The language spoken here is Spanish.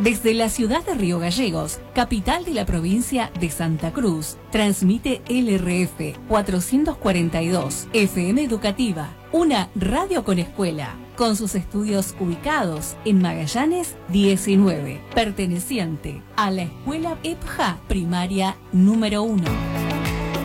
Desde la ciudad de Río Gallegos, capital de la provincia de Santa Cruz, transmite LRF 442, FM Educativa, una radio con escuela, con sus estudios ubicados en Magallanes 19, perteneciente a la escuela EPJA Primaria número 1.